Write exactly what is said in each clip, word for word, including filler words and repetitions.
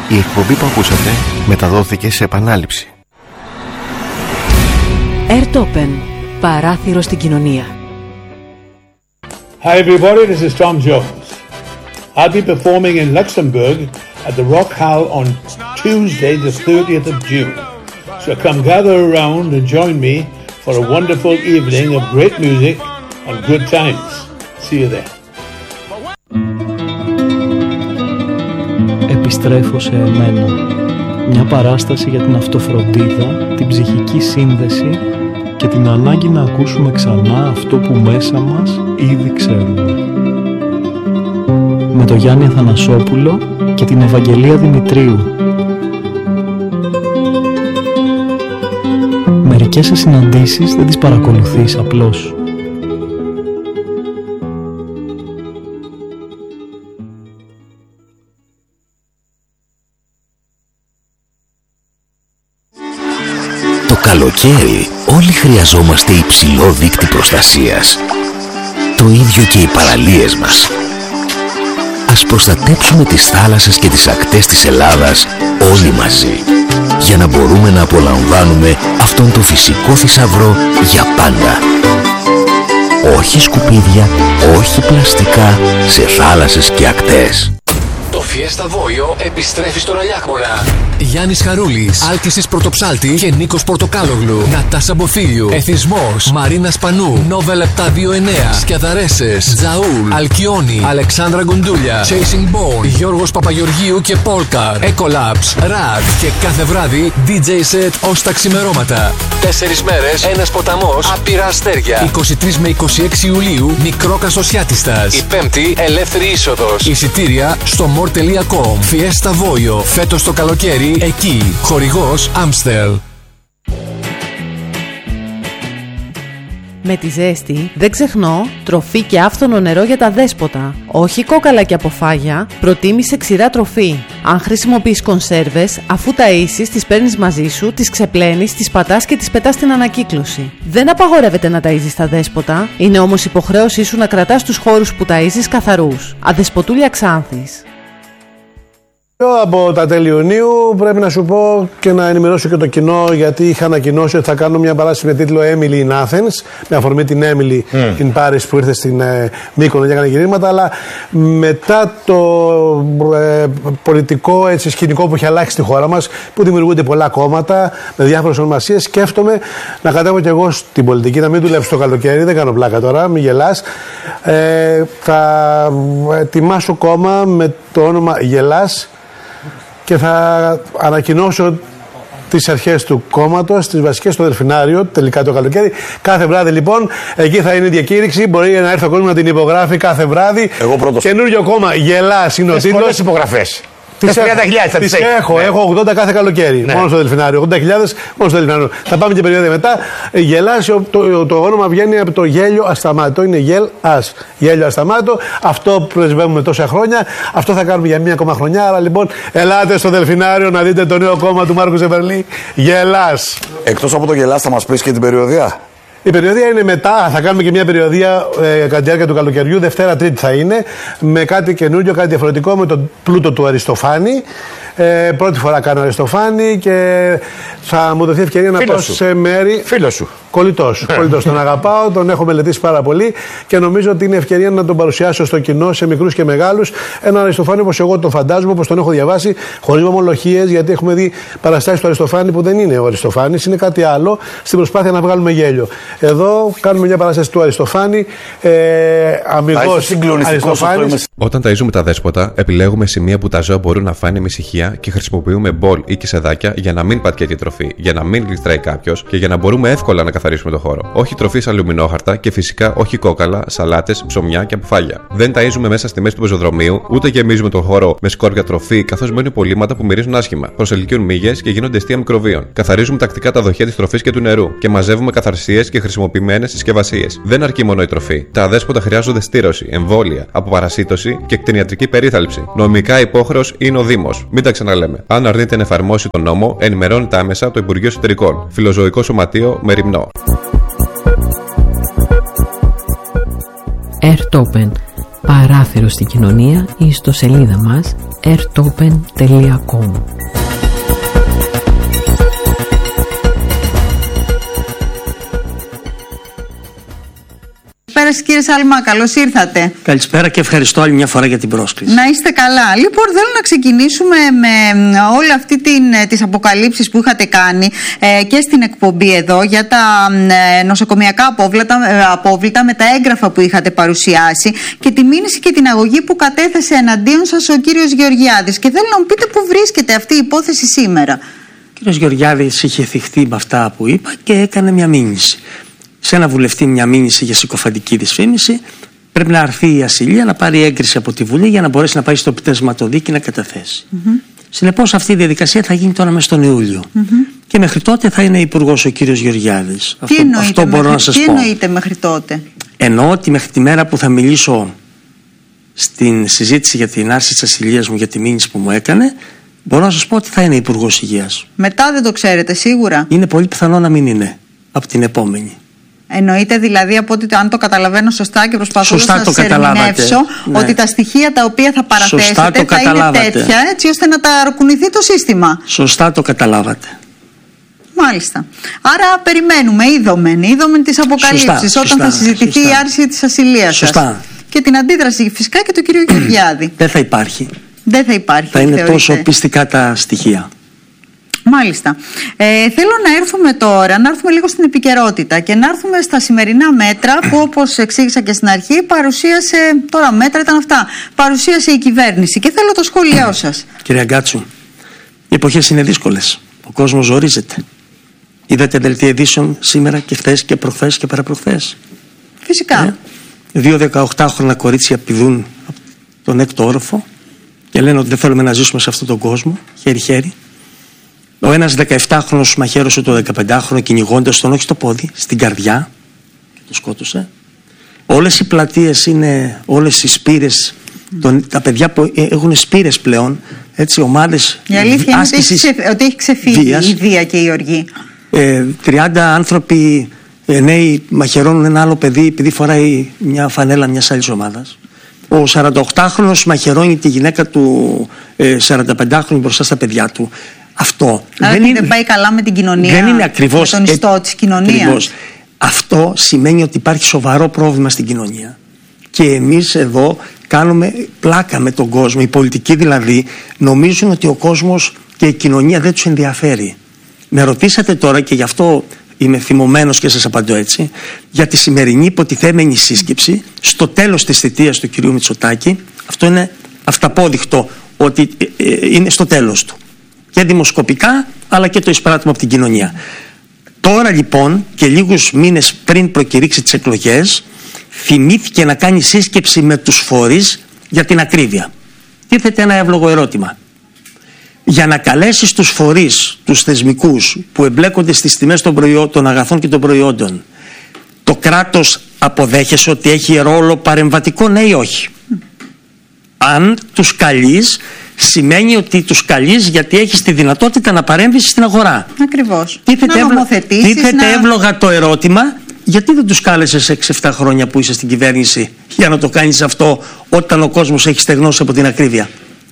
Η εκπομπή που ακούσατε μεταδόθηκε σε επανάληψη. Airtopen, παράθυρο στην κοινωνία. Hi everybody, this is Tom Jones. I'll be performing in Luxembourg at the Rock Hall on Tuesday the thirtieth of June. So come gather around and join me for a wonderful evening of great music and good times. See you there. Επιστρέφω σε εμένα. Μια παράσταση για την αυτοφροντίδα, την ψυχική σύνδεση και την ανάγκη να ακούσουμε ξανά αυτό που μέσα μας ήδη ξέρουμε. Με τον Γιάννη Αθανασόπουλο και την Ευαγγελία Δημητρίου. Μερικές συναντήσεις δεν τις παρακολουθείς απλώς. Το καλοκαίρι όλοι χρειαζόμαστε υψηλό δείκτη προστασίας. Το ίδιο και οι παραλίες μας. Ας προστατέψουμε τις θάλασσες και τις ακτές της Ελλάδας όλοι μαζί, για να μπορούμε να απολαμβάνουμε αυτόν τον φυσικό θησαυρό για πάντα. Όχι σκουπίδια, όχι πλαστικά σε θάλασσες και ακτές. Το Fiesta Voio επιστρέφει στον Αλιάκμονα. Γιάννης Χαρούλης, Άλκησης Πρωτοψάλτη και Νίκος Πορτοκάλογλου. Νατάσα Μποφίλιου, Εθισμός, Μαρίνα Σπανού, Νόβελ επτακόσια είκοσι εννέα, Σκιαδαρέσες, Τζαούλ, Αλκιόνι, Αλεξάνδρα Γκουντούλια, Chasing Bone, Γιώργος Παπαγεωργίου και Πόλκαρ, Ecolabs, Rad και κάθε βράδυ ντι τζέι set ως τα ξημερώματα. Τέσσερις μέρες, ένας ποταμός, άπειρα αστέρια. είκοσι τρεις με είκοσι έξι Ιουλίου, Μικρόκας Οσιάτιστας. Η Πέμπτη, ελεύθερη είσοδος. Εισιτήρια στο more τελεία com. Fiesta Voio, φέτος το καλοκαίρι εκεί. Χορηγός Amstel. Με τη ζέστη δεν ξεχνώ τροφή και άφθονο νερό για τα δέσποτα. Όχι κόκαλα και αποφάγια, προτίμησε ξηρά τροφή. Αν χρησιμοποιείς κονσέρβες, αφού ταΐσεις, τις παίρνεις μαζί σου, τις ξεπλένεις, τις πατάς και τις πετάς στην ανακύκλωση. Δεν απαγορεύεται να ταΐζεις τα δέσποτα, είναι όμως υποχρέωσή σου να κρατάς τους χώρους που ταΐζεις καθαρούς. Αδεσποτούλια Ξάνθης. Από τα τέλη Ιουνίου πρέπει να σου πω και να ενημερώσω και το κοινό, γιατί είχα ανακοινώσει ότι θα κάνω μια παράσταση με τίτλο Emily in Athens, με αφορμή την Emily mm. in Paris που ήρθε στην ε, Μύκονο και έκανε γυρίσματα, αλλά μετά το ε, πολιτικό έτσι, σκηνικό που έχει αλλάξει στη χώρα μας, που δημιουργούνται πολλά κόμματα με διάφορες ονομασίες, σκέφτομαι να κατέβω κι εγώ στην πολιτική, να μην δουλέψω το καλοκαίρι, δεν κάνω πλάκα τώρα, μην γελάς. Ε, θα ετοιμάσω κόμμα με το όνομα Γελάς και θα ανακοινώσω τις αρχές του κόμματος, τις βασικές στο Δελφινάριο, τελικά το καλοκαίρι. Κάθε βράδυ λοιπόν, εκεί θα είναι η διακήρυξη. Μπορεί να έρθει ο κόσμος να την υπογράφει κάθε βράδυ. Εγώ πρώτος. Καινούριο κόμμα, Γελάς είναι ο τίτλος. Πολλές υπογραφές. Τις τριάντα χιλιάδες θα τις έχει. Έχω, ναι. έχω ογδόντα κάθε καλοκαίρι. Ναι. Μόνο στο Δελφινάριο. ογδόντα χιλιάδες μόνο στο Δελφινάριο. Θα πάμε και περίοδο μετά. Γελάς, το, το, το όνομα βγαίνει από το γέλιο ασταμάτο. Είναι γελ ας. Γέλιο ασταμάτο. Αυτό πρεσβεύουμε τόσα χρόνια. Αυτό θα κάνουμε για μία ακόμα χρονιά. Άρα λοιπόν, ελάτε στο Δελφινάριο να δείτε το νέο κόμμα του Μάρκου Ζεβερλή. Γελάς. Εκτός από το Γελάς, θα μας πεις και την περιοδία. Η περιοδία είναι μετά, θα κάνουμε και μια περιοδία ε, κατά τη διάρκεια του καλοκαιριού, Δευτέρα Τρίτη θα είναι, με κάτι καινούριο, κάτι διαφορετικό, με τον πλούτο του Αριστοφάνη. Ε, πρώτη φορά κάνω Αριστοφάνη και θα μου δοθεί ευκαιρία να πάω σε μέρη. Φίλος σου. Κολλητός. Κολλητός. Τον αγαπάω, τον έχω μελετήσει πάρα πολύ και νομίζω ότι είναι ευκαιρία να τον παρουσιάσω στο κοινό, σε μικρούς και μεγάλους. Έναν Αριστοφάνη όπως εγώ τον φαντάζομαι, όπως τον έχω διαβάσει, χωρίς μομολογίες, γιατί έχουμε δει παραστάσεις του Αριστοφάνη που δεν είναι ο Αριστοφάνης, είναι κάτι άλλο, στην προσπάθεια να βγάλουμε γέλιο. Εδώ κάνουμε μια παράσταση του Αριστοφάνη, ε, αμιγώς Αριστοφάνης. Όταν ταΐζουμε τα δέσποτα, επιλέγουμε σημεία που τα ζώα μπορούν να φάνε με ησυχία και χρησιμοποιούμε μπολ ή κισεδάκια για να μην πατιέται η τροφή, για να μην γλιστράει κάποιος και για να μπορούμε εύκολα να καθαρίσουμε το χώρο. Όχι τροφή σε αλουμινόχαρτα και φυσικά όχι κόκαλα, σαλάτες, ψωμιά και αποφάγια. Δεν ταΐζουμε μέσα στη μέση του πεζοδρομίου, ούτε γεμίζουμε τον χώρο με σκόρπια τροφή, καθώς μένουν υπολείμματα που μυρίζουν άσχημα, προσελκύουν μύγες και γίνονται αιστεία μικροβίων. Καθαρίζουμε τακτικά τα δοχεία της τροφής και του νερού και μαζεύουμε καθαρσίες και χρησιμοποιημένες συσκευασίες. Δεν αρκεί μόνο η τροφή. Τα αδέσποτα χρειάζονται στήρωση, εμβόλια, αποπαρασίτωση και κτηνιατρική περίθαλψη. Νομικά υπόχρεος είναι ο Δήμος. Μην τα ξαναλέμε. Αν αρνείται να εφαρμόσει τον νόμο, ενημερώνεται άμεσα το Υπουργείο Εσωτερικών. Φιλοζωικό Σωματείο Μεριμνό. Airtopen, Παράθυρο στην κοινωνία, η ιστοσελίδα μας airtopen τελεία com. Καλησπέρα κύριε Σάλμα, καλώς ήρθατε. Καλησπέρα και ευχαριστώ άλλη μια φορά για την πρόσκληση. Να είστε καλά. Λοιπόν, θέλω να ξεκινήσουμε με όλη αυτή την, τις αποκαλύψεις που είχατε κάνει ε, και στην εκπομπή εδώ για τα ε, νοσοκομιακά απόβλητα, ε, απόβλητα με τα έγγραφα που είχατε παρουσιάσει και τη μήνυση και την αγωγή που κατέθεσε εναντίον σας ο κύριος Γεωργιάδης. Και θέλω να μου πείτε πού βρίσκεται αυτή η υπόθεση σήμερα. Ο κύριος Γεωργιάδης είχε θυχτεί με αυτά που είπα και έκανε μια μήνυση. Σε ένα βουλευτή μια μήνυση για συκοφαντική δυσφήμιση, πρέπει να έρθει η ασυλία να πάρει έγκριση από τη Βουλή για να μπορέσει να πάει στο επιτεσματοδίκη να καταθέσει. Mm-hmm. Συνεπώς αυτή η διαδικασία θα γίνει τώρα μες τον Ιούλιο. Mm-hmm. Και μέχρι τότε θα είναι υπουργός ο κύριος Γεωργιάδης. Τι αυτό, αυτό μπορώ μέχρι, να σας τι πω. Τι εννοείται μέχρι τότε? Εννοώ ότι μέχρι τη μέρα που θα μιλήσω στην συζήτηση για την άρση της ασυλίας μου για τη μήνυση που μου έκανε, μπορώ να σας πω ότι θα είναι υπουργός υγείας. Μετά δεν το ξέρετε σίγουρα? Είναι πολύ πιθανό να μην είναι από την επόμενη. Εννοείται δηλαδή, από ότι αν το καταλαβαίνω σωστά και προσπαθώ να σας ερμηνεύσω, ναι, ότι τα στοιχεία τα οποία θα παραθέσετε θα είναι τέτοια έτσι ώστε να τα αρκουνηθεί το σύστημα. Σωστά το καταλάβατε. Μάλιστα. Άρα περιμένουμε είδομεν, είδομεν τις αποκαλύψεις όταν σωστά, θα συζητηθεί σωστά. η άρση της ασυλίας σας. Και την αντίδραση φυσικά και του κυρίου Γεωργιάδη. Δεν θα υπάρχει. Δεν θα υπάρχει. Θα είναι θεωρείτε. τόσο πιστικά τα στοιχεία. Μάλιστα. Ε, θέλω να έρθουμε τώρα, να έρθουμε λίγο στην επικαιρότητα και να έρθουμε στα σημερινά μέτρα που, όπως εξήγησα και στην αρχή, παρουσίασε, τώρα μέτρα ήταν αυτά, παρουσίασε η κυβέρνηση και θέλω το σχόλιο σας. Κυρία Γκάτσου, οι εποχές είναι δύσκολες. Ο κόσμος ζορίζεται. Είδατε δελτία ειδήσεων σήμερα και χθες και προχθές και παραπροχθές? Φυσικά. Ε, δύο δεκαοκτάχρονα κορίτσια πηδούν από τον έκτο όροφο και λένε ότι δεν θέλουμε να ζήσουμε σε αυτόν τον κόσμο, χέρι-χέρι. Ο ένας δεκαεπτάχρονος μαχαίρωσε το δεκαπεντάχρονο κυνηγώντας τον όχι στο πόδι, στην καρδιά και το σκότωσε. Όλες οι πλατείες είναι, όλες οι σπήρες, τον, τα παιδιά που έχουν σπήρες πλέον, έτσι, ομάδες η αλήθεια άσκησης είναι ότι έχει ξεφύγει βίας. Η βία και η οργή. Ε, τριάντα άνθρωποι ε, νέοι μαχαιρώνουν ένα άλλο παιδί επειδή φοράει μια φανέλα μιας άλλης ομάδας. Ο σαρανταοκτάχρονος μαχαιρώνει τη γυναίκα του ε, σαρανταπεντάχρονη μπροστά στα παιδιά του. Αυτό Άρα δεν, είναι, δεν πάει καλά με την κοινωνία, δεν είναι ακριβώς, με τον ιστό ε, της κοινωνίας. Ακριβώς. Αυτό σημαίνει ότι υπάρχει σοβαρό πρόβλημα στην κοινωνία. Και εμείς εδώ κάνουμε πλάκα με τον κόσμο. Οι πολιτικοί δηλαδή νομίζουν ότι ο κόσμος και η κοινωνία δεν τους ενδιαφέρει. Με ρωτήσατε τώρα και γι' αυτό είμαι θυμωμένος και σας απαντώ έτσι, για τη σημερινή υποτιθέμενη σύσκεψη στο τέλος της θητείας του κυρίου Μητσοτάκη. Αυτό είναι αυταπόδεικτο ότι είναι στο τέλος του. Και δημοσκοπικά αλλά και το εισπράττουμε από την κοινωνία. Τώρα λοιπόν και λίγους μήνες πριν προκηρύξει τις εκλογές θυμήθηκε να κάνει σύσκεψη με τους φορείς για την ακρίβεια. Τίθεται ένα εύλογο ερώτημα. Για να καλέσεις τους φορείς, τους θεσμικούς που εμπλέκονται στις τιμές των, προϊό... των αγαθών και των προϊόντων, το κράτος αποδέχεσαι ότι έχει ρόλο παρεμβατικό, ναι ή όχι? Αν τους καλείς, σημαίνει ότι τους καλείς γιατί έχεις τη δυνατότητα να παρέμβεις στην αγορά. Ακριβώς. Τίθεται, να νομοθετήσεις, τίθεται να... εύλογα το ερώτημα, γιατί δεν τους κάλεσες έξι εφτά χρόνια που είσαι στην κυβέρνηση για να το κάνεις αυτό όταν ο κόσμος έχει στεγνώσει από την ακρίβεια?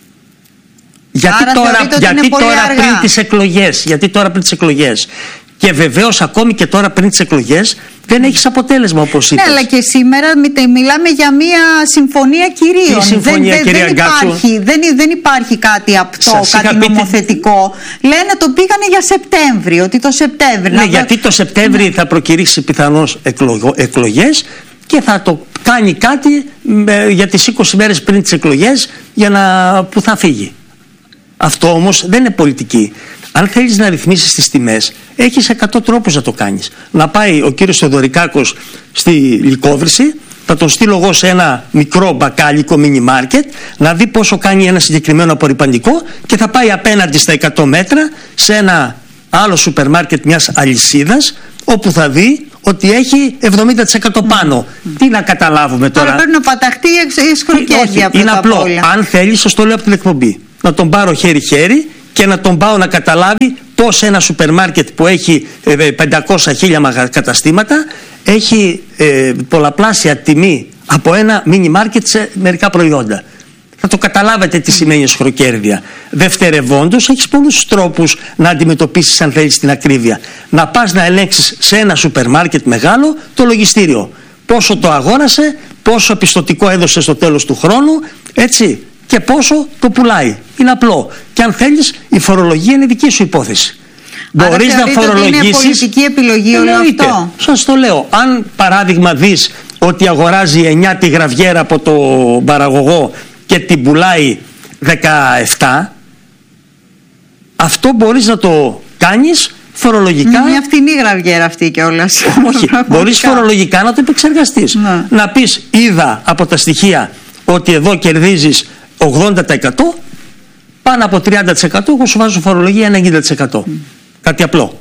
Γιατί Άρα τώρα, γιατί τώρα πριν τις εκλογές, γιατί τώρα πριν τις εκλογές και βεβαίως ακόμη και τώρα πριν τις εκλογές δεν έχεις αποτέλεσμα, όπως είπες. Ναι, αλλά και σήμερα μιλάμε για μια συμφωνία κυρίων. Τι συμφωνία, δεν, κυρία δεν, υπάρχει, δεν, δεν υπάρχει κάτι απτό, σας κάτι νομοθετικό. Πείτε... Λένε το πήγανε για Σεπτέμβρη, ότι το Σεπτέμβρη. Ναι, να... γιατί το Σεπτέμβρη ναι. θα προκηρύξει πιθανώς εκλογ... εκλογές και θα το κάνει κάτι με, για τις είκοσι μέρες πριν τις εκλογές για να... που θα φύγει. Αυτό όμως δεν είναι πολιτική. Αν θέλεις να ρυθμίσεις τις τιμές, έχεις εκατό τρόπους να το κάνεις. Να πάει ο κύριος Θεοδωρικάκος στη Λυκόβρηση, θα τον στείλω εγώ σε ένα μικρό μπακάλικο μίνι μάρκετ, να δει πόσο κάνει ένα συγκεκριμένο απορριπαντικό και θα πάει απέναντι στα εκατό μέτρα σε ένα άλλο σούπερ μάρκετ μιας αλυσίδας, όπου θα δει ότι έχει εβδομήντα τοις εκατό πάνω. Mm. Τι να καταλάβουμε τώρα? Τώρα πρέπει να παταχτεί η εξχροκέρδεια. Είναι απλό. Αν θέλεις, σας το λέω από την εκπομπή, να τον πάρω χέρι-χέρι και να τον πάω να καταλάβει πως ένα σούπερ μάρκετ που έχει πεντακόσια χίλια καταστήματα έχει ε, πολλαπλάσια τιμή από ένα μίνι μάρκετ σε μερικά προϊόντα. Θα το καταλάβετε τι σημαίνει εσχροκέρδεια. Δευτερευόντως, έχεις πολλούς τρόπους να αντιμετωπίσεις, αν θέλεις, την ακρίβεια. Να πας να ελέγξεις σε ένα σούπερ μάρκετ μεγάλο το λογιστήριο. Πόσο το αγόρασε, πόσο πιστωτικό έδωσε στο τέλος του χρόνου, έτσι, και πόσο το πουλάει. Είναι απλό. Και αν θέλεις, η φορολογία είναι δική σου υπόθεση. Μπορείς να φορολογήσεις. Είναι πολιτική επιλογή όλο αυτό. Σας το λέω. Αν παράδειγμα δεις ότι αγοράζει εννιά τη γραβιέρα από το παραγωγό και την πουλάει δεκαεπτά, αυτό μπορείς να το κάνεις φορολογικά. Είναι μια φτηνή γραβιέρα αυτή κιόλας. Όχι, μπορείς φορολογικά να το επεξεργαστείς. Ναι. Να πεις, είδα από τα στοιχεία ότι εδώ κερδίζεις ογδόντα τοις εκατό, πάνω από τριάντα τοις εκατό εγώ σου βάζω φορολογία ενενήντα τοις εκατό. Mm. Κάτι απλό.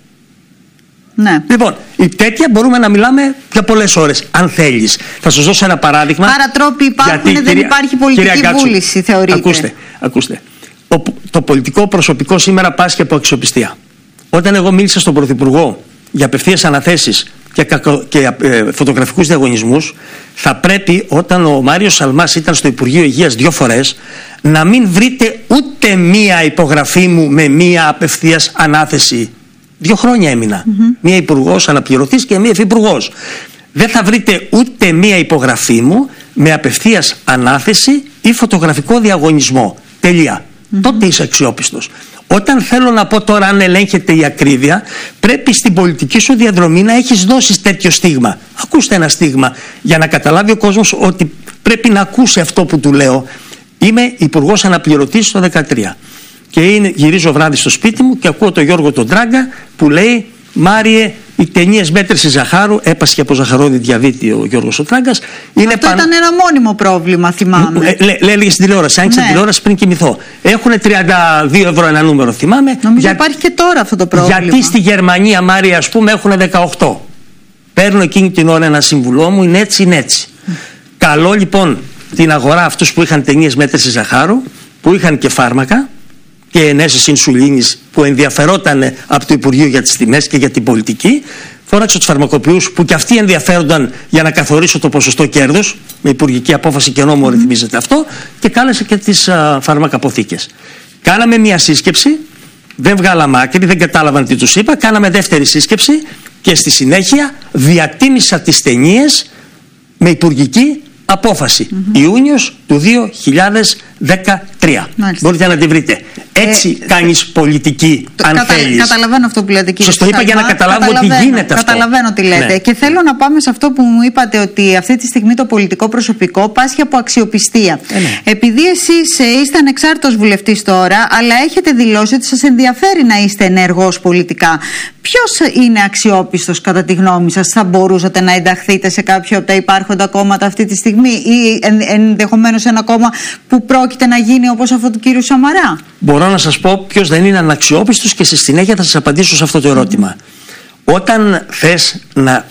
Ναι. Λοιπόν, η τέτοια μπορούμε να μιλάμε για πολλές ώρες, αν θέλεις. Θα σας δώσω ένα παράδειγμα. Άρα τρόποι υπάρχουν, γιατί, δεν κυρία, υπάρχει πολιτική βούληση, θεωρείτε. Ακούστε, ακούστε. Ο, το πολιτικό προσωπικό σήμερα πάσχει από αξιοπιστία. Όταν εγώ μίλησα στον Πρωθυπουργό για απευθείας αναθέσεις και, κακο, και ε, φωτογραφικούς διαγωνισμούς, θα πρέπει, όταν ο Μάριος Σαλμάς ήταν στο Υπουργείο Υγείας δύο φορές, να μην βρείτε ούτε μία υπογραφή μου με μία απευθείας ανάθεση. Δύο χρόνια έμεινα. Mm-hmm. Μία υπουργός αναπληρωτής και μία υφυπουργός. Δεν θα βρείτε ούτε μία υπογραφή μου με απευθείας ανάθεση ή φωτογραφικό διαγωνισμό. Τελεία. Mm-hmm. Τότε είσαι αξιόπιστος. Όταν θέλω να πω τώρα, αν ελέγχεται η ακρίβεια, πρέπει στην πολιτική σου διαδρομή να έχεις δώσει τέτοιο στίγμα. Ακούστε ένα στίγμα για να καταλάβει ο κόσμος ότι πρέπει να ακούσει αυτό που του λέω. Είμαι υπουργός αναπληρωτής το δεκατρία. Και είναι, γυρίζω βράδυ στο σπίτι μου και ακούω τον Γιώργο τον Τράγκα που λέει, Μάριε, οι ταινίες μέτρησης ζαχάρου, έπασχε από ζαχαρόδι διαβήτη ο Γιώργος ο Τράγκας. Αυτό παν... ήταν ένα μόνιμο πρόβλημα, θυμάμαι. Λέει στην τηλεόραση, άνοιξε την τηλεόραση πριν κοιμηθώ. Έχουν τριάντα δύο ευρώ ένα νούμερο, θυμάμαι. Νομίζω για... υπάρχει και τώρα αυτό το πρόβλημα. Γιατί στη Γερμανία, Μάρια, ας πούμε, έχουν δεκαοκτώ. Παίρνω εκείνη την ώρα ένα συμβουλό μου, είναι έτσι, είναι έτσι. Mm. Καλό λοιπόν την αγορά αυτούς που είχαν ταινίες μέτρησης ζαχάρου, που είχαν και φάρμακα και ενέσεις ινσουλίνης που ενδιαφερόταν από το Υπουργείο για τις τιμές και για την πολιτική. Φώναξε τους φαρμακοποιούς που και αυτοί ενδιαφέρονταν για να καθορίσω το ποσοστό κέρδους, με υπουργική απόφαση και νόμο ρυθμίζεται αυτό, και κάλεσε και τις α, φαρμακαποθήκες. Κάναμε μια σύσκεψη, δεν βγάλαμε άκρη, δεν κατάλαβαν τι τους είπα, κάναμε δεύτερη σύσκεψη και στη συνέχεια διατίμησα τις ταινίες με υπουργική απόφαση. Mm-hmm. Ιούνιος του δύο χιλιάδες δεκατρία. Μάλιστα. Μπορείτε να τη βρείτε. Έτσι ε, κάνεις πολιτική, αν κατα, θέλεις. Καταλαβαίνω αυτό που λέτε, κύριε. Σας το είπα για να καταλάβω ότι γίνεται αυτό. Καταλαβαίνω τι λέτε. Ναι. Και θέλω να πάμε σε αυτό που μου είπατε, ότι αυτή τη στιγμή το πολιτικό προσωπικό πάσχει από αξιοπιστία. Ε, ναι. Επειδή εσείς είστε ανεξάρτητος βουλευτής τώρα, αλλά έχετε δηλώσει ότι σας ενδιαφέρει να είστε ενεργός πολιτικά. Ποιος είναι αξιόπιστος κατά τη γνώμη σας? Θα μπορούσατε να ενταχθείτε σε κάποιο από τα υπάρχοντα κόμματα αυτή τη στιγμή, ή ενδεχομένως ένα κόμμα που πρόκειται να γίνει όπως αυτό του κύριου Σαμαρά? Μπορώ να σας πω ποιος δεν είναι αναξιόπιστος και στη συνέχεια θα σας απαντήσω σε αυτό το ερώτημα. Mm. Όταν θες να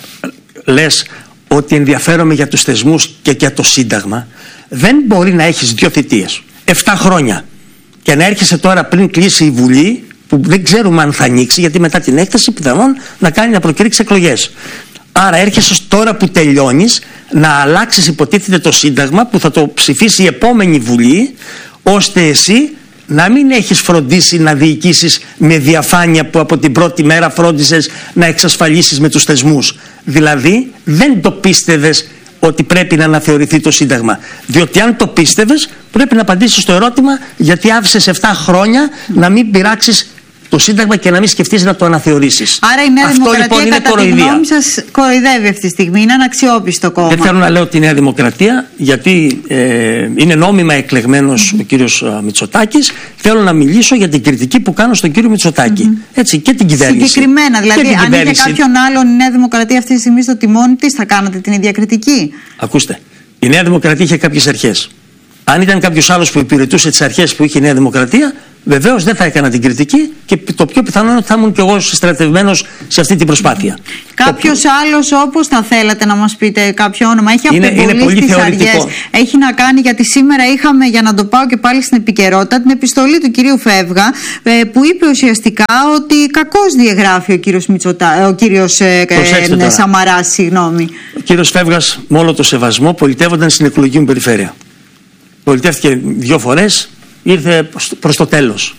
λες ότι ενδιαφέρομαι για τους θεσμούς και για το Σύνταγμα, δεν μπορεί να έχεις δύο θητείες, εφτά χρόνια, και να έρχεσαι τώρα πριν κλείσει η Βουλή, που δεν ξέρουμε αν θα ανοίξει, γιατί μετά την έκταση πιθανόν να κάνει να προκηρύξει εκλογές. Άρα έρχεσαι τώρα που τελειώνεις να αλλάξεις, υποτίθεται, το Σύνταγμα που θα το ψηφίσει η επόμενη Βουλή, ώστε εσύ να μην έχεις φροντίσει να διοικήσεις με διαφάνεια που από την πρώτη μέρα φρόντισες να εξασφαλίσεις με τους θεσμούς. Δηλαδή δεν το πίστευες ότι πρέπει να αναθεωρηθεί το Σύνταγμα. Διότι αν το πίστευες, πρέπει να απαντήσεις στο ερώτημα γιατί άφησες εφτά χρόνια να μην πειράξεις το Σύνταγμα και να μην σκεφτείς να το αναθεωρήσεις. Άρα η Νέα Αυτό, Δημοκρατία, λοιπόν, κατά τη γνώμη σας, κοροϊδεύει αυτή τη στιγμή, είναι αναξιόπιστο κόμμα? Δεν θέλω να λέω τη Νέα Δημοκρατία, γιατί ε, είναι νόμιμα εκλεγμένος mm-hmm. ο κύριος Μητσοτάκης. Θέλω να μιλήσω για την κριτική που κάνω στον κύριο Μητσοτάκη. Mm-hmm. Έτσι, και την κυβέρνηση. Συγκεκριμένα, δηλαδή, αν είχε κάποιον άλλον η Νέα Δημοκρατία αυτή τη στιγμή στο τιμόνι της, θα κάνατε την ίδια κριτική? Ακούστε, η Νέα Δημοκρατία είχε κάποιες αρχές. Αν ήταν κάποιος άλλος που υπηρετούσε τις αρχές που είχε η Νέα Δημοκρατία, Βεβαίως δεν θα έκανα την κριτική και το πιο πιθανό είναι ότι θα ήμουν κι εγώ στρατευμένος σε αυτή την προσπάθεια. Κάποιος το... άλλος, όπως θα θέλατε να μας πείτε κάποιο όνομα, έχει είναι, είναι πολύ στις αργές, έχει να κάνει, γιατί σήμερα είχαμε, για να το πάω και πάλι στην επικαιρότητα, την επιστολή του κυρίου Φεύγα, που είπε ουσιαστικά ότι κακώς διαγράφει ο κύριος, Μητσοτά, ο κύριος ε, ε, Σαμαράς. Συγγνώμη. Ο κύριος Φεύγας, με όλο το σεβασμό, πολιτεύονταν στην εκλογική μου περιφέρεια. Πολιτεύτηκε δύο φορές. Ήρθε προς το τέλος.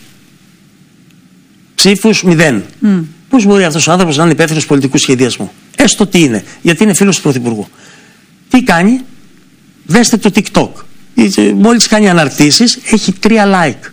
Ψήφους μηδέν. Mm. Πώς μπορεί αυτός ο άνθρωπος να είναι υπεύθυνος πολιτικού σχεδιασμού? Έστω τι είναι, γιατί είναι φίλος του Πρωθυπουργού. Τι κάνει? Δέστε το TikTok. Μόλις κάνει αναρτήσεις, έχει τρία like.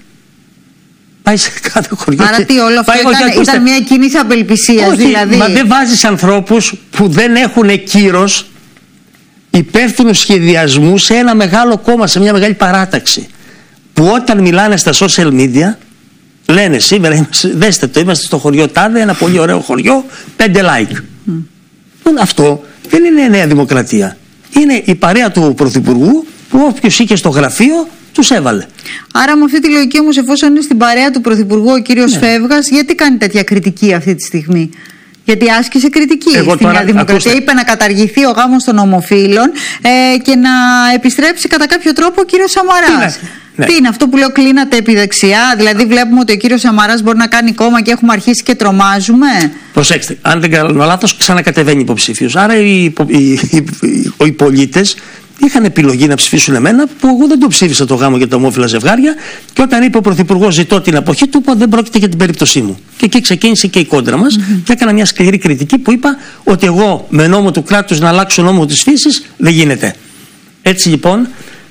Πάει σε κάθε χωριό. Άρα τι, όλο αυτό πάει, ήταν, όχι, ήταν μια κίνηση απελπισίας, δηλαδή? Μα δεν βάζεις ανθρώπους που δεν έχουν κύρος υπεύθυνου σχεδιασμού σε ένα μεγάλο κόμμα, σε μια μεγάλη παράταξη, που όταν μιλάνε στα social media λένε σήμερα είμαστε, δέστε το, είμαστε στο χωριό τάδε, ένα πολύ ωραίο χωριό, πέντε like. Mm. Αυτό δεν είναι Νέα Δημοκρατία. Είναι η παρέα του Πρωθυπουργού που όποιος είχε στο γραφείο τους έβαλε. Άρα με αυτή τη λογική όμως, εφόσον είναι στην παρέα του Πρωθυπουργού ο κύριος ναι. Φεύγας, γιατί κάνει τέτοια κριτική αυτή τη στιγμή? Γιατί άσκησε κριτική Εγώ στη Νέα Δημοκρατία. Ακούστε. Είπε να καταργηθεί ο γάμος των ομοφύλων ε, και να επιστρέψει κατά κάποιο τρόπο ο κύριος Σαμαράς. Ναι. Τι είναι αυτό που λέω, κλείνατε επί δεξιά? Δηλαδή βλέπουμε ότι ο κύριος Σαμαράς μπορεί να κάνει κόμμα και έχουμε αρχίσει και τρομάζουμε. Προσέξτε, αν δεν κάνω λάθος, ξανακατεβαίνει υποψήφιος. Άρα οι, οι, οι, οι, οι πολίτες είχαν επιλογή να ψηφίσουν εμένα, που εγώ δεν το ψήφισα το γάμο για τα ομόφυλα ζευγάρια, και όταν είπε ο Πρωθυπουργός ζητώ την αποχή του, είπα δεν πρόκειται για την περίπτωσή μου. Και εκεί ξεκίνησε και η κόντρα μας mm-hmm. και έκανα μια σκληρή κριτική που είπα ότι εγώ με νόμο του κράτους να αλλάξω νόμο της φύσης δεν γίνεται. Έτσι λοιπόν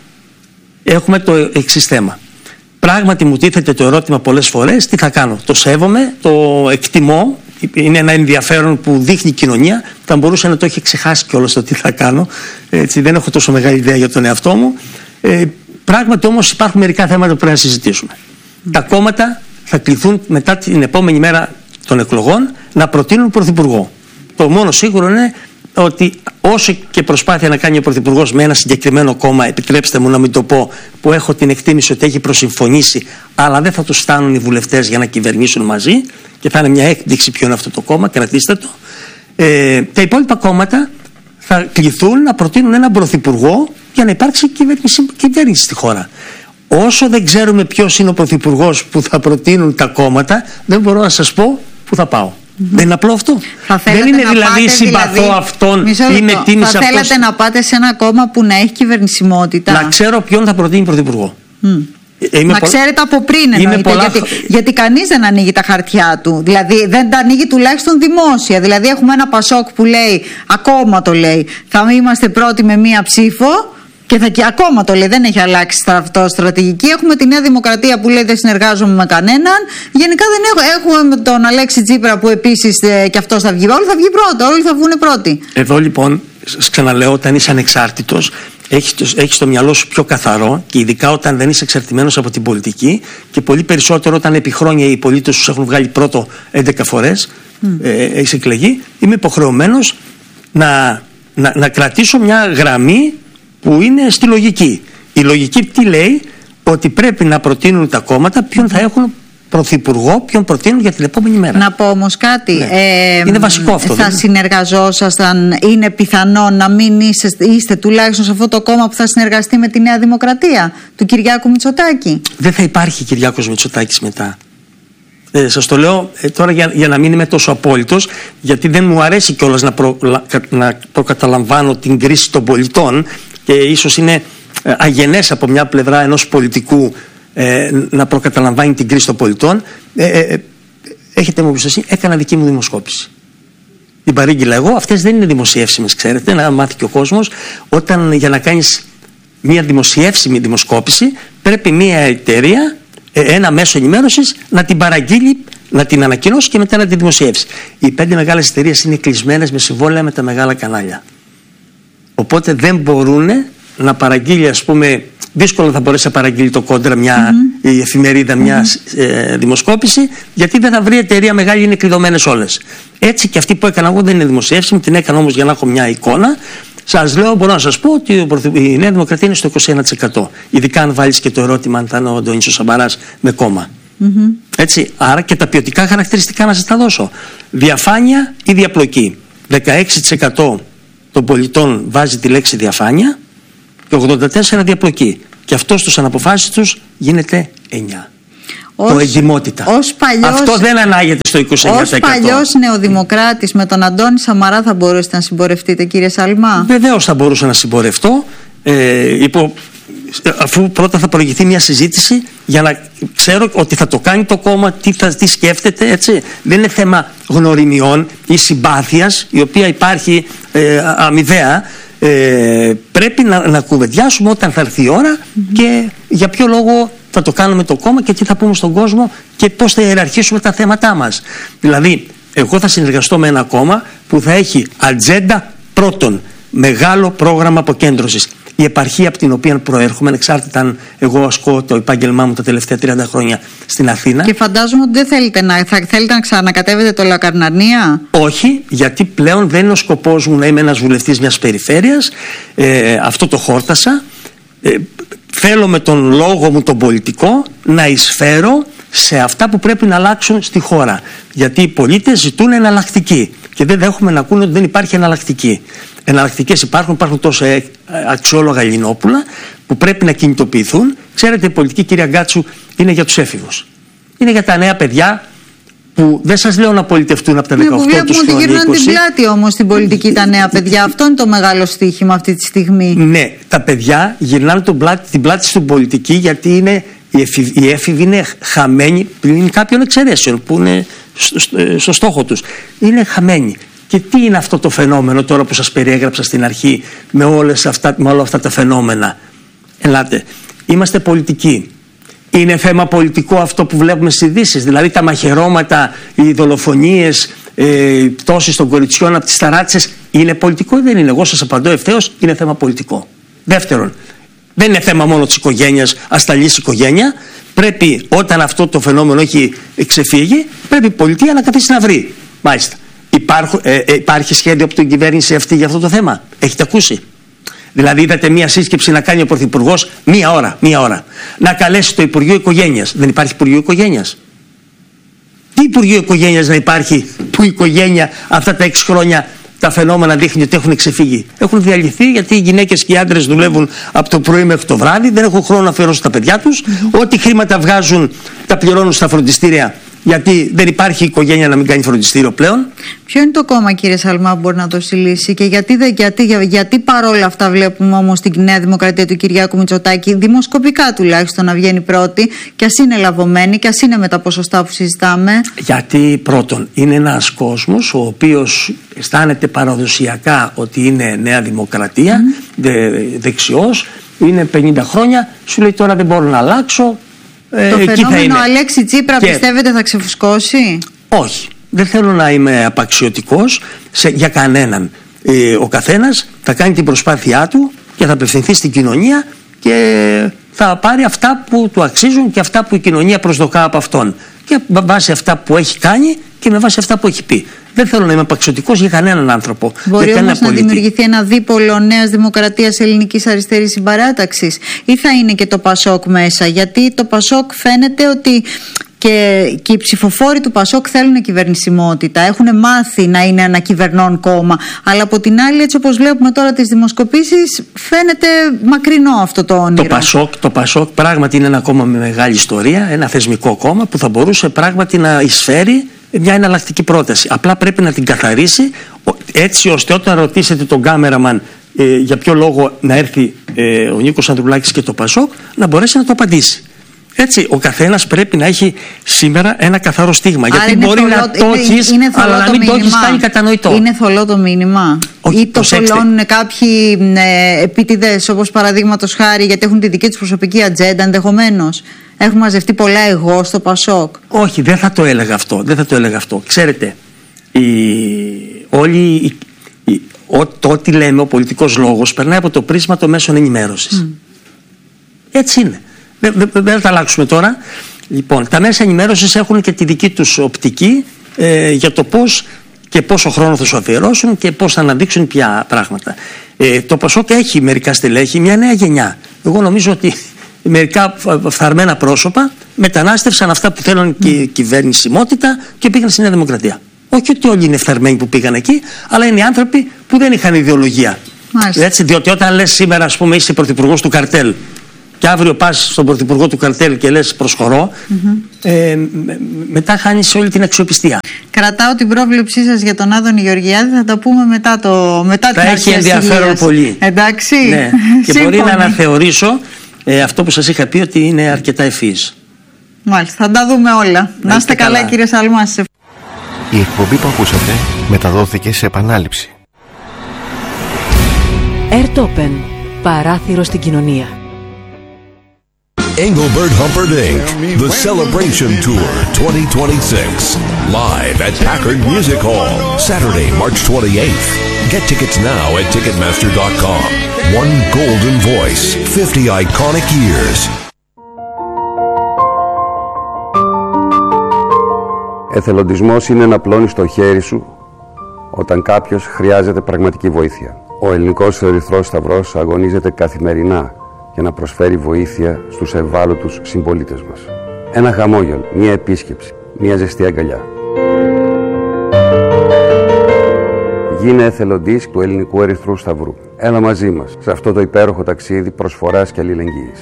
έχουμε το εξής θέμα. Πράγματι μου τίθεται το ερώτημα πολλές φορές, τι θα κάνω? Το σέβομαι, το εκτιμώ, είναι ένα ενδιαφέρον που δείχνει η κοινωνία. Θα μπορούσε να το έχει ξεχάσει κιόλας το τι θα κάνω. Έτσι, δεν έχω τόσο μεγάλη ιδέα για τον εαυτό μου. Ε, πράγματι όμως υπάρχουν μερικά θέματα που πρέπει να συζητήσουμε. Mm. Τα κόμματα θα κληθούν μετά την επόμενη μέρα των εκλογών να προτείνουν πρωθυπουργό. Το μόνο σίγουρο είναι ότι όσο και προσπάθεια να κάνει ο Πρωθυπουργός με ένα συγκεκριμένο κόμμα, επιτρέψτε μου να μην το πω, που έχω την εκτίμηση ότι έχει προσυμφωνήσει, αλλά δεν θα τους φτάνουν οι βουλευτές για να κυβερνήσουν μαζί, και θα είναι μια έκπληξη ποιο είναι αυτό το κόμμα, κρατήστε το. Ε, τα υπόλοιπα κόμματα θα κληθούν να προτείνουν έναν πρωθυπουργό για να υπάρξει κυβέρνηση, κυβέρνηση στη χώρα. Όσο δεν ξέρουμε ποιος είναι ο πρωθυπουργός που θα προτείνουν τα κόμματα, δεν μπορώ να σας πω που θα πάω. Mm-hmm. Δεν είναι απλό αυτό. Δεν είναι δηλαδή συμπαθώ δηλαδή, αυτόν ή με τίμησε αυτός. Θα θέλατε να πάτε σε ένα κόμμα που να έχει κυβερνησιμότητα? Να ξέρω ποιον θα προτείνει πρωθυπουργό. Mm. Είμαι να πο... ξέρετε από πριν εννοείται, πολλά... γιατί, γιατί κανείς δεν ανοίγει τα χαρτιά του. Δηλαδή δεν τα ανοίγει τουλάχιστον δημόσια. Δηλαδή έχουμε ένα Πασόκ που λέει, ακόμα το λέει, θα είμαστε πρώτοι με μία ψήφο. Και, θα, και ακόμα το λέει, δεν έχει αλλάξει αυτό στρατηγική. Έχουμε τη Νέα Δημοκρατία που λέει δεν συνεργάζομαι με κανέναν. Γενικά δεν έχω, έχουμε τον Αλέξη Τσίπρα που επίσης ε, και αυτός θα βγει. Όλοι θα βγει πρώτο, όλοι θα βγουν πρώτοι. Εδώ λοιπόν, ξαναλέω, όταν είσαι ανεξάρτητος, έχεις το, έχεις το μυαλό σου πιο καθαρό, και ειδικά όταν δεν είσαι εξαρτημένος από την πολιτική, και πολύ περισσότερο όταν επί χρόνια οι πολίτες σου έχουν βγάλει πρώτο έντεκα φορές, mm. ε, έχεις εκλεγεί. Είμαι υποχρεωμένος να, να, να κρατήσω μια γραμμή που είναι στη λογική. Η λογική τι λέει? Ότι πρέπει να προτείνουν τα κόμματα ποιον θα έχουν πρωθυπουργό, ποιον προτείνουν για την επόμενη μέρα. Να πω όμως κάτι. Ναι. Ε, είναι βασικό αυτό. Θα δεν... συνεργαζόσασταν, είναι πιθανό να μην είστε, είστε τουλάχιστον σε αυτό το κόμμα που θα συνεργαστεί με τη Νέα Δημοκρατία του Κυριάκου Μητσοτάκη? Δεν θα υπάρχει Κυριάκος Μητσοτάκης μετά. Ε, σας το λέω ε, τώρα για, για να μην είμαι τόσο απόλυτος, γιατί δεν μου αρέσει κιόλας να, προ, να προκαταλαμβάνω την κρίση των πολιτών, και ίσως είναι ε, αγενές από μια πλευρά ενός πολιτικού ε, να προκαταλαμβάνει την κρίση των πολιτών. Ε, ε, έχετε μου εμπιστοσύνη, έκανα δική μου δημοσκόπηση. Την παρήγγειλα εγώ, αυτές δεν είναι δημοσιεύσιμες, ξέρετε, να μάθει και ο κόσμος. Όταν για να κάνεις μια δημοσιεύσιμη δημοσκόπηση πρέπει μια εταιρεία, ένα μέσο ενημέρωσης να την παραγγείλει, να την ανακοινώσει και μετά να την δημοσιεύσει. Οι πέντε μεγάλες εταιρείες είναι κλεισμένες με συμβόλαια με τα μεγάλα κανάλια. Οπότε δεν μπορούν να παραγγείλει, ας πούμε, δύσκολα θα μπορέσει να παραγγείλει το Κόντρα μια mm-hmm. η εφημερίδα μια mm-hmm. ε, δημοσκόπηση, γιατί δεν θα βρει εταιρεία μεγάλη, είναι κλειδωμένες όλες. Έτσι και αυτή που έκανα εγώ δεν είναι δημοσιεύσιμη, την έκανα όμως για να έχω μια εικόνα. Σας λέω, μπορώ να σας πω ότι η Νέα Δημοκρατία είναι στο είκοσι ένα τοις εκατό. Ειδικά αν βάλεις και το ερώτημα αν θα είναι ο Αντώνης ο Σαμαράς με κόμμα. Mm-hmm. Έτσι, άρα και τα ποιοτικά χαρακτηριστικά να σας τα δώσω. Διαφάνεια ή διαπλοκή. δεκαέξι τοις εκατό των πολιτών βάζει τη λέξη διαφάνεια και ογδόντα τέσσερα τοις εκατό διαπλοκή. Και αυτό στους αναποφάσεις τους γίνεται εννιά. Ως, το εντιμότητα. Ως παλιός, αυτό δεν ανάγεται στο είκοσι εννιά τοις εκατό. Ως παλιός νεοδημοκράτης με τον Αντώνη Σαμαρά θα μπορούσατε να συμπορευτείτε, κύριε Σαλμά? Βεβαίως θα μπορούσα να συμπορευτώ, ε, υπό, αφού πρώτα θα προηγηθεί μια συζήτηση για να ξέρω ότι θα το κάνει το κόμμα, τι, θα, τι σκέφτεται, έτσι. Δεν είναι θέμα γνωριμιών ή συμπάθειας, η οποία υπάρχει ε, αμοιβαία. Ε, πρέπει να, να κουβεντιάσουμε όταν θα έρθει η ώρα mm-hmm. και για ποιο λόγο θα το κάνουμε το κόμμα και τι θα πούμε στον κόσμο και πώς θα ιεραρχήσουμε τα θέματά μας. Δηλαδή, εγώ θα συνεργαστώ με ένα κόμμα που θα έχει ατζέντα πρώτον, μεγάλο πρόγραμμα αποκέντρωσης. Η επαρχία από την οποία προέρχομαι, ανεξάρτητα αν εγώ ασκώ το επάγγελμά μου τα τελευταία τριάντα χρόνια στην Αθήνα. Και φαντάζομαι ότι δεν θέλετε να, θα θέλετε να ξανακατεύετε το Λακαρνανία. Όχι, γιατί πλέον δεν είναι ο σκοπός μου να είμαι ένας βουλευτής μιας περιφέρειας. Ε, αυτό το χόρτασα. Ε, θέλω με τον λόγο μου τον πολιτικό να εισφέρω σε αυτά που πρέπει να αλλάξουν στη χώρα. Γιατί οι πολίτες ζητούν εναλλακτική και δεν δέχομαι να ακούνε ότι δεν υπάρχει εναλλακτική. Εναλλακτικές υπάρχουν, υπάρχουν τόσα αξιόλογα Ελληνόπουλα που πρέπει να κινητοποιηθούν. Ξέρετε, η πολιτική, κυρία Γκάτσου, είναι για τους έφηβους. Είναι για τα νέα παιδιά που δεν σας λέω να πολιτευτούν από τα δεκαοκτώ τους. Ναι, που βλέπουμε ότι γυρνάνε την πλάτη όμως στην πολιτική τα νέα παιδιά. Αυτό είναι το μεγάλο στοίχημα αυτή τη στιγμή. Ναι, τα παιδιά γυρνάνε τον πλάτη, την πλάτη στην πολιτική γιατί είναι, οι έφηβοι είναι χαμένοι πλην κάποιων εξαιρέσεων που είναι στο, στο, στο στόχο τους. Είναι χαμένοι. Και τι είναι αυτό το φαινόμενο τώρα που σας περιέγραψα στην αρχή με, όλες αυτά, με όλα αυτά τα φαινόμενα? Ελάτε, είμαστε πολιτικοί. Είναι θέμα πολιτικό αυτό που βλέπουμε στις ειδήσεις, δηλαδή τα μαχαιρώματα, οι δολοφονίες, οι πτώσεις των κοριτσιών από τις ταράτσες. Είναι πολιτικό ή δεν είναι? Εγώ σας απαντώ ευθέως, είναι θέμα πολιτικό. Δεύτερον, δεν είναι θέμα μόνο της οικογένειας, ασταλής οικογένεια. Πρέπει όταν αυτό το φαινόμενο έχει ξεφύγει, πρέπει η πολιτεία να καθίσει να βρει. Μάλιστα. Υπάρχουν, ε, ε, υπάρχει σχέδιο από την κυβέρνηση αυτή για αυτό το θέμα? Έχετε ακούσει? Δηλαδή, είδατε μία σύσκεψη να κάνει ο Πρωθυπουργός μία ώρα, μία ώρα. Να καλέσει το Υπουργείο Οικογένειας. Δεν υπάρχει Υπουργείο Οικογένειας. Τι Υπουργείο Οικογένειας να υπάρχει που η οικογένεια αυτά τα έξι χρόνια τα φαινόμενα δείχνει ότι έχουν ξεφύγει? Έχουν διαλυθεί γιατί οι γυναίκες και οι άντρες δουλεύουν από το πρωί μέχρι το βράδυ, δεν έχουν χρόνο να αφιερώσουν τα παιδιά τους. Mm-hmm. Ό,τι χρήματα βγάζουν τα πληρώνουν στα φροντιστήρια. Γιατί δεν υπάρχει οικογένεια να μην κάνει φροντιστήριο πλέον. Ποιο είναι το κόμμα, κύριε Σαλμά, που μπορεί να δώσει λύση και γιατί, γιατί, γιατί, γιατί παρόλα αυτά βλέπουμε όμως την Νέα Δημοκρατία του Κυριάκου Μητσοτάκη δημοσκοπικά τουλάχιστον να βγαίνει πρώτη και ας είναι λαβωμένη και ας είναι με τα ποσοστά που συζητάμε? Γιατί πρώτον είναι ένας κόσμος ο οποίος αισθάνεται παραδοσιακά ότι είναι Νέα Δημοκρατία, mm. δε, δεξιός, είναι πενήντα χρόνια, σου λέει τώρα δεν μπορώ να αλλάξω. Το ε, φαινόμενο Αλέξη Τσίπρα και... πιστεύετε θα ξεφουσκώσει? Όχι, δεν θέλω να είμαι απαξιωτικός σε, για κανέναν. ε, Ο καθένας θα κάνει την προσπάθειά του και θα απευθυνθεί στην κοινωνία και θα πάρει αυτά που του αξίζουν και αυτά που η κοινωνία προσδοκά από αυτόν, και με βάση αυτά που έχει κάνει και με βάση αυτά που έχει πει. Δεν θέλω να είμαι απαξιωτικός για κανέναν άνθρωπο. Μπορεί όμως να δημιουργηθεί ένα δίπολο Νέας Δημοκρατίας Ελληνικής Αριστερής Συμπαράταξης, ή θα είναι και το Πασόκ μέσα? Γιατί το Πασόκ φαίνεται ότι και, και οι ψηφοφόροι του Πασόκ θέλουν κυβερνησιμότητα, έχουν μάθει να είναι ένα κυβερνών κόμμα, αλλά από την άλλη, έτσι όπως βλέπουμε τώρα τις δημοσκοπήσεις, φαίνεται μακρινό αυτό το όνειρο. Το Πασόκ, το Πασόκ πράγματι είναι ένα κόμμα με μεγάλη ιστορία, ένα θεσμικό κόμμα που θα μπορούσε πράγματι να εισφέρει μια εναλλακτική πρόταση. Απλά πρέπει να την καθαρίσει έτσι ώστε όταν ρωτήσετε τον κάμεραμαν ε, για ποιο λόγο να έρθει ε, ο Νίκος Ανδρουλάκης και το Πασόκ, να μπορέσει να το απαντήσει. Έτσι, ο καθένας πρέπει να έχει σήμερα ένα καθαρό στίγμα. Άρα γιατί μπορεί θολό, να το έχεις, αλλά να μην το έχεις κάνει κατανοητό. Είναι θολό το μήνυμα? Όχι, ή το προσέξτε. θολώνουν κάποιοι ε, επίτηδες, όπως παραδείγματος χάρη, γιατί έχουν τη δική τους προσωπική ατζέντα ενδεχομένως? Έχουν μαζευτεί πολλά εγώ στο Πασόκ? Όχι, δεν θα το έλεγα αυτό. Δεν θα το έλεγα αυτό. Ξέρετε, η, όλοι, η, η, ο, το ό,τι λέμε ο πολιτικός λόγος περνάει από το πρίσμα των μέσων ενημέρωσης. Mm. Έτσι είναι. Δεν δε, δε θα τα αλλάξουμε τώρα. Λοιπόν, τα μέσα ενημέρωσης έχουν και τη δική τους οπτική ε, για το πώς και πόσο χρόνο θα σου αφιερώσουν και πώς θα αναδείξουν ποια πράγματα. Ε, το Πασόκ έχει μερικά στελέχη, μια νέα γενιά. Εγώ νομίζω ότι μερικά φθαρμένα πρόσωπα μετανάστευσαν αυτά που θέλουν και η κυβερνησιμότητα και πήγαν στη Νέα Δημοκρατία. Όχι ότι όλοι είναι φθαρμένοι που πήγαν εκεί, αλλά είναι οι άνθρωποι που δεν είχαν ιδεολογία. Έτσι, διότι όταν λες σήμερα, ας πούμε, είσαι πρωθυπουργός του καρτέλ και αύριο πας στον πρωθυπουργό του καρτέλ και λες προσχωρώ, mm-hmm. ε, με, μετά χάνεις όλη την αξιοπιστία. Κρατάω την πρόβλεψή σας για τον Άδωνη Γεωργιάδη, θα τα πούμε μετά, το, μετά την αρχή. Θα έχει ενδιαφέρον πολύ. Εντάξει. Ναι. Και μπορεί να αναθεωρήσω ε, αυτό που σας είχα πει ότι είναι αρκετά ευφύης. Μάλιστα, θα τα δούμε όλα. Να, να είστε καλά, καλά κύριε Σαλμάς. Η εκπομπή που ακούσατε μεταδόθηκε σε επανάληψη. Airtopen, παράθυρο στην κοινωνία. Engelbert Humperdinck, The Celebration Tour twenty twenty-six, live at Packard Music Hall, Saturday, March twenty-eighth. Get tickets now at ticketmaster dot com. One golden voice, fifty iconic years. Εθελοντισμός είναι να πλώνεις το χέρι σου όταν κάποιος χρειάζεται πραγματική βοήθεια. Ο Ελληνικός Ερυθρός Σταυρός αγωνίζεται καθημερινά για να προσφέρει βοήθεια στους ευάλωτους συμπολίτες μας. Ένα χαμόγελο, μία επίσκεψη, μία ζεστή αγκαλιά. Γίνε εθελοντής του Ελληνικού Ερυθρού Σταυρού. Έλα μαζί μας σε αυτό το υπέροχο ταξίδι προσφοράς και αλληλεγγύης.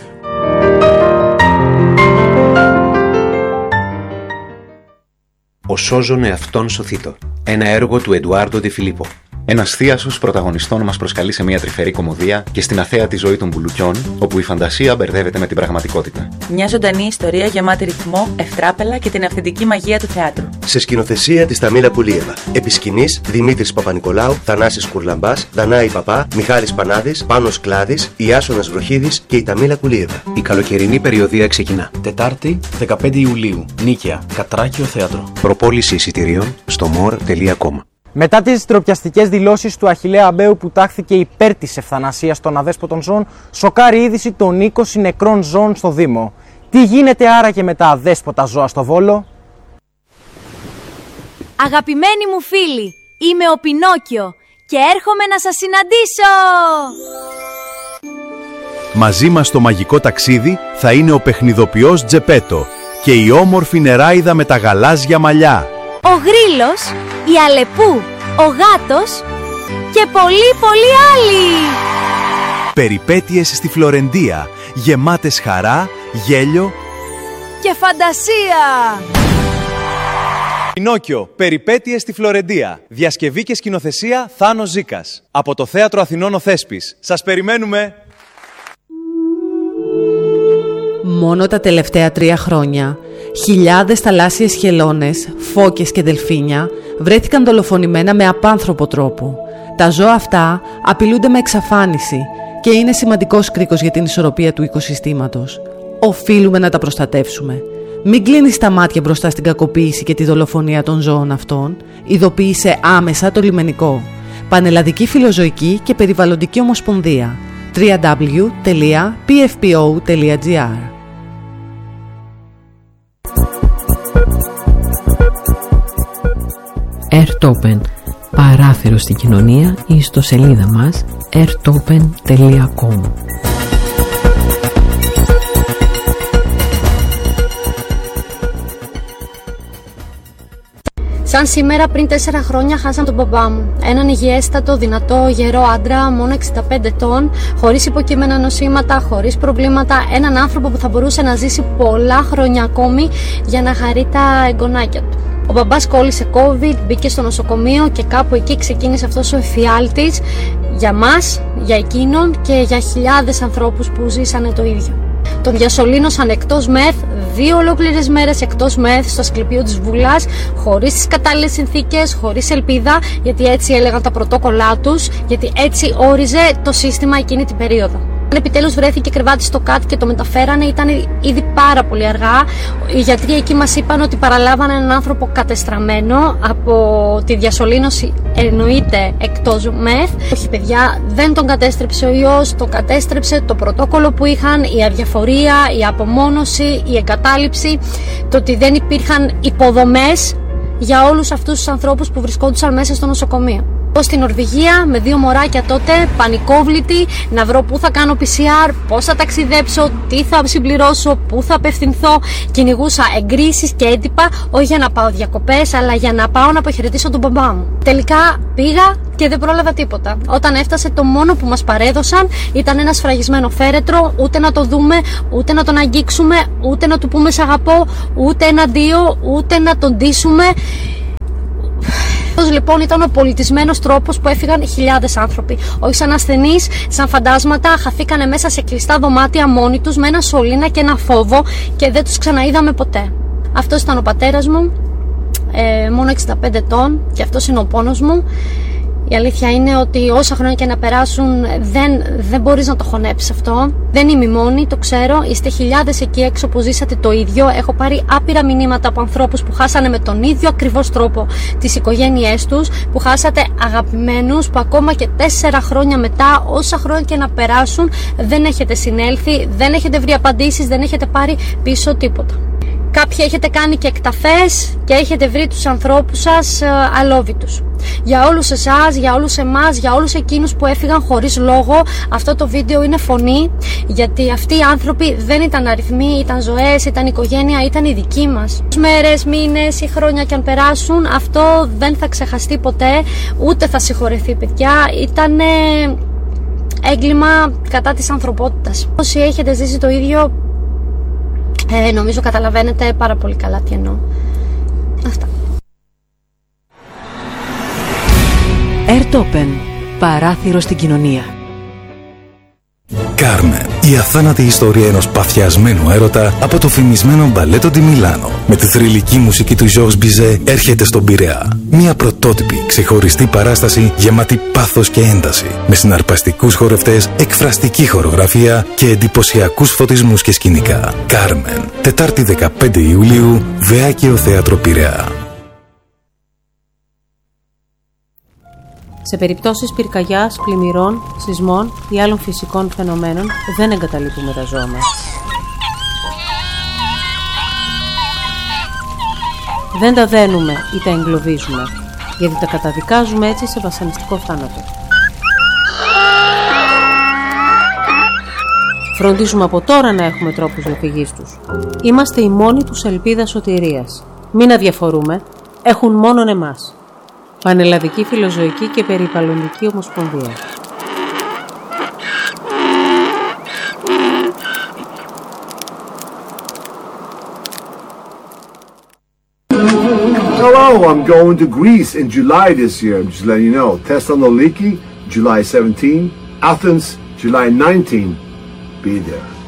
Ο σώζον εαυτόν σωθήτω. Ένα έργο του Εντουάρντο Ντε Φιλίππο. Ένας θίασος πρωταγωνιστών μας προσκαλεί σε μια τρυφερή κωμωδία και στην αθέατη ζωή των μπουλουκιών, όπου η φαντασία μπερδεύεται με την πραγματικότητα. Μια ζωντανή ιστορία γεμάτη ρυθμό, ευτράπελα και την αυθεντική μαγεία του θεάτρου. Σε σκηνοθεσία της Ταμίλα Πουλίεβα. Επί σκηνής Δημήτρης Παπα-Νικολάου, Θανάσης Κουρλαμπάς, Δανάη Παπά, Μιχάλης Πανάδης, Πάνος Κλάδης, Ιάσονας Βροχίδης και η Ταμίλα Πουλίεβα. Η καλοκαιρινή περιοδία ξεκινά. Τετάρτη, δεκαπέντε Ιουλίου. Νίκαια, Κατράκιο Θέατρο. Προπόληση εισιτηρίων στο μορ τελεία κομ. Μετά τις ντροπιαστικές δηλώσεις του Αχιλλέα Αμπαίου που τάχθηκε υπέρ της ευθανασίας των αδέσποτων ζώων, σοκάρει είδηση των είκοσι νεκρών ζώων στο Δήμο. Τι γίνεται άραγε με τα αδέσποτα ζώα στο Βόλο? Αγαπημένοι μου φίλοι, είμαι ο Πινόκιο και έρχομαι να σας συναντήσω! Μαζί μας στο μαγικό ταξίδι θα είναι ο παιχνιδοποιός Τζεπέτο και η όμορφη νεράιδα με τα γαλάζια μαλλιά. Ο Γρίλος, η Αλεπού, ο Γάτος και πολλοί πολλοί άλλοι. Περιπέτειες στη Φλωρεντία, γεμάτες χαρά, γέλιο και φαντασία. Πινόκιο, περιπέτειες στη Φλωρεντία. Διασκευή και σκηνοθεσία Θάνος Ζήκας. Από το Θέατρο Αθηνών ο Θέσπης. Σας περιμένουμε! Μόνο τα τελευταία τρία χρόνια, χιλιάδες θαλάσσιες χελώνες, φώκες και δελφίνια βρέθηκαν δολοφονημένα με απάνθρωπο τρόπο. Τα ζώα αυτά απειλούνται με εξαφάνιση και είναι σημαντικός κρίκος για την ισορροπία του οικοσυστήματος. Οφείλουμε να τα προστατεύσουμε. Μην κλείνεις τα μάτια μπροστά στην κακοποίηση και τη δολοφονία των ζώων αυτών. Ειδοποίησε άμεσα το λιμενικό. Πανελλαδική Φιλοζωική και Περιβαλλοντική Ομοσπονδία. double-u double-u double-u τελεία πι εφ πι ο τελεία τζι άρ. Airtopen, παράθυρο στην κοινωνία, η ιστοσελίδα μας airtopen τελεία com. Σαν σήμερα πριν τέσσερα χρόνια χάσαν τον μπαμπά μου. Έναν υγιέστατο, δυνατό, γερό άντρα, μόνο εξήντα πέντε ετών, χωρίς υποκείμενα νοσήματα, χωρίς προβλήματα. Έναν άνθρωπο που θα μπορούσε να ζήσει πολλά χρόνια ακόμη για να χαρεί τα εγγονάκια του. Ο μπαμπάς κόλλησε COVID, μπήκε στο νοσοκομείο και κάπου εκεί ξεκίνησε αυτός ο εφιάλτης για μας, για εκείνον και για χιλιάδες ανθρώπους που ζήσανε το ίδιο. Τον διασωλήνωσαν εκτός μεθ, δύο ολόκληρες μέρες εκτός μεθ στο Ασκληπείο της Βουλάς, χωρίς τις κατάλληλες συνθήκες, χωρίς ελπίδα, γιατί έτσι έλεγαν τα πρωτόκολλά τους, γιατί έτσι όριζε το σύστημα εκείνη την περίοδο. Αν επιτέλους βρέθηκε κρεβάτι στο ΚΑΤ και το μεταφέρανε, ήταν ήδη πάρα πολύ αργά. Οι γιατροί εκεί μας είπαν ότι παραλάβανε έναν άνθρωπο κατεστραμμένο από τη διασωλήνωση, εννοείται εκτός μεθ. Όχι παιδιά, δεν τον κατέστρεψε ο ιός, τον κατέστρεψε το πρωτόκολλο που είχαν, η αδιαφορία, η απομόνωση, η εγκατάλειψη, το ότι δεν υπήρχαν υποδομές για όλους αυτούς τους ανθρώπους που βρισκόντουσαν μέσα στο νοσοκομείο. μπω στην Νορβηγία με δύο μωράκια τότε, πανικόβλητη, να βρω πού θα κάνω πι σι αρ, πώς θα ταξιδέψω, τι θα συμπληρώσω, πού θα απευθυνθώ. Κυνηγούσα εγκρίσεις και έντυπα, όχι για να πάω διακοπές, αλλά για να πάω να αποχαιρετήσω τον μπαμπά μου. Τελικά πήγα και δεν πρόλαβα τίποτα. Όταν έφτασε, το μόνο που μας παρέδωσαν ήταν ένα σφραγισμένο φέρετρο, ούτε να το δούμε, ούτε να τον αγγίξουμε, ούτε να του πούμε σ' αγαπώ, ούτε ένα αντίο, ούτε να τον ντύσουμε. Αυτός λοιπόν ήταν ο πολιτισμένος τρόπος που έφυγαν χιλιάδες άνθρωποι. Όχι σαν ασθενείς, σαν φαντάσματα, χαθήκανε μέσα σε κλειστά δωμάτια μόνοι τους με ένα σωλήνα και ένα φόβο και δεν τους ξαναείδαμε ποτέ. Αυτός ήταν ο πατέρας μου, ε, μόνο εξήντα πέντε ετών, και αυτός είναι ο πόνος μου. Η αλήθεια είναι ότι όσα χρόνια και να περάσουν δεν, δεν μπορείς να το χωνέψεις αυτό. Δεν είμαι μόνη, το ξέρω. Είστε χιλιάδες εκεί έξω που ζήσατε το ίδιο. Έχω πάρει άπειρα μηνύματα από ανθρώπους που χάσανε με τον ίδιο ακριβώς τρόπο τις οικογένειές τους, που χάσατε αγαπημένους, που ακόμα και τέσσερα χρόνια μετά, όσα χρόνια και να περάσουν, δεν έχετε συνέλθει, δεν έχετε βρει απαντήσεις, δεν έχετε πάρει πίσω τίποτα. Κάποιοι έχετε κάνει και εκταφές και έχετε βρει τους ανθρώπους σας ε, αλόβητους. Για όλους εσάς, για όλους εμάς, για όλους εκείνους που έφυγαν χωρίς λόγο, αυτό το βίντεο είναι φωνή, γιατί αυτοί οι άνθρωποι δεν ήταν αριθμοί, ήταν ζωές, ήταν οικογένεια, ήταν οι δικοί μας. Μέρες, μήνες ή χρόνια και αν περάσουν, αυτό δεν θα ξεχαστεί ποτέ, ούτε θα συγχωρεθεί, παιδιά. Ήτανε έγκλημα κατά της ανθρωπότητας. Όσοι έχετε ζήσει το ίδιο, Ε, νομίζω καταλαβαίνετε πάρα πολύ καλά τι εννοώ. Αυτά. Airtopen. Παράθυρο στην κοινωνία. Κάρμεν. Η αθάνατη ιστορία ενός παθιασμένου έρωτα από το φημισμένο μπαλέτο Ντι Μιλάνο. Με τη θρυλική μουσική του Georges Bizet έρχεται στον Πειραιά. Μια πρωτότυπη, ξεχωριστή παράσταση γεμάτη πάθος και ένταση. Με συναρπαστικούς χορευτές, εκφραστική χορογραφία και εντυπωσιακούς φωτισμούς και σκηνικά. Κάρμεν. Τετάρτη δεκαπέντε Ιουλίου, Βεάκειο Θέατρο Πειραιά. Σε περιπτώσεις πυρκαγιάς, πλημμυρών, σεισμών ή άλλων φυσικών φαινομένων δεν εγκαταλείπουμε τα ζώα μας. Δεν τα δένουμε ή τα εγκλωβίζουμε, γιατί τα καταδικάζουμε έτσι σε βασανιστικό θάνατο. Φροντίζουμε από τώρα να έχουμε τρόπους διαφυγής τους. Είμαστε η μόνη τους ελπίδα σωτηρίας. Μην αδιαφορούμε, έχουν μόνον εμάς. Πανελλαδική Φιλοζωική και Περιβαλλοντική Ομοσπονδία. Hello, I'm going to Greece in July this year. I'm just letting you know. Thessaloniki, July seventeenth. Athens, July nineteenth. Be there.